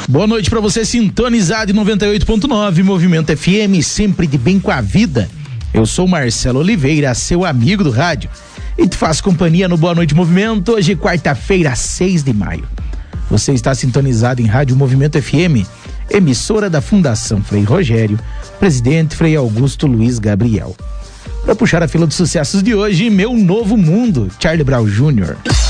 Boa noite pra você, sintonizado em 98.9, Movimento FM, sempre de bem com a vida. Eu sou Marcelo Oliveira, seu amigo do rádio, e te faço companhia no Boa Noite Movimento, hoje quarta-feira, 6 de maio. Você está sintonizado em Rádio Movimento FM, emissora da Fundação Frei Rogério, presidente Frei Augusto Luiz Gabriel. Para puxar a fila dos sucessos de hoje, Meu Novo Mundo, Charlie Brown Jr.